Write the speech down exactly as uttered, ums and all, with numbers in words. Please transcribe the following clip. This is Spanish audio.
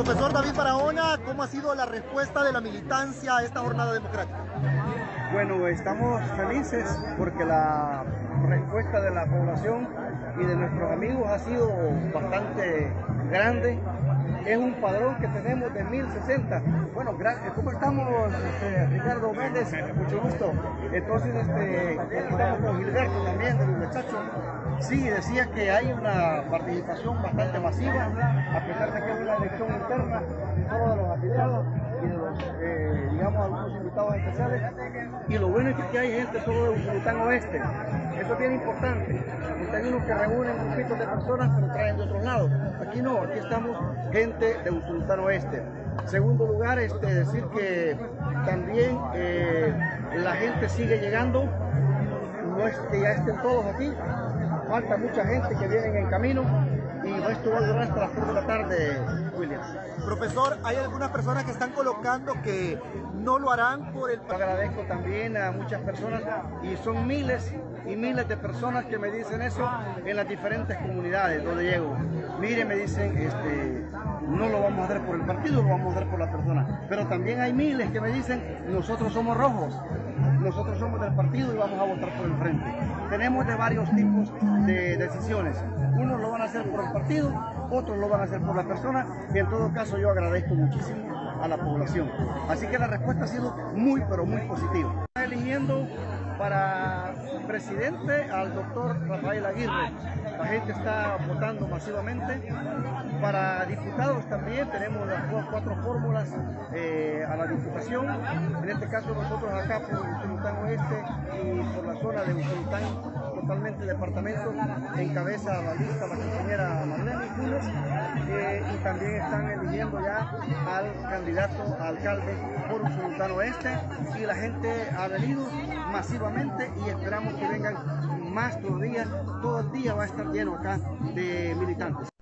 Profesor David Barahona, ¿cómo ha sido la respuesta de la militancia a esta jornada democrática? Bueno, estamos felices porque la respuesta de la población y de nuestros amigos ha sido bastante grande. Es un padrón que tenemos de mil sesenta. Bueno, ¿cómo estamos, este, Ricardo Méndez? Mucho gusto. Entonces, este, estamos con Gilberto también, de los muchachos. Sí, decía que hay una participación bastante masiva, a pesar de que es una elección interna, solo de los afiliados y de los, eh, digamos, algunos invitados especiales. Y lo bueno es que aquí hay gente solo de Usulután Oeste. Eso es bien importante, porque hay unos que reúnen grupitos de personas, pero traen de otros lados. Aquí no, aquí estamos gente de Usulután Oeste. Segundo lugar, este, decir que también eh, la gente sigue llegando, no es que ya estén todos aquí, falta mucha gente que viene en camino y esto va a durar hasta las tres de la tarde, William. Profesor, hay algunas personas que están colocando que no lo harán por el... Yo agradezco también a muchas personas y son miles y miles de personas que me dicen eso en las diferentes comunidades donde llego. Mire, me dicen, este, no lo vamos a hacer por el partido, lo vamos a hacer por la persona. Pero también hay miles que me dicen, nosotros somos rojos, nosotros somos del partido y vamos a votar por el frente. Tenemos de varios tipos de decisiones. Unos lo van a hacer por el partido, otros lo van a hacer por la persona, y en todo caso yo agradezco muchísimo a la población. Así que la respuesta ha sido muy, pero muy positiva. Está eligiendo para presidente al doctor Rafael Aguirre. La gente está votando masivamente. Para diputados también tenemos las cuatro fórmulas eh, a la diputación. En este caso nosotros acá por Usulután Oeste y por la zona de Usulután, totalmente departamento, encabeza la lista la compañera Marlene Funes, eh, y también están eligiendo ya al candidato a alcalde por Usulután Oeste, y la gente ha venido masivamente y esperamos que vengan más todavía. Todo el día va a estar lleno acá de militantes.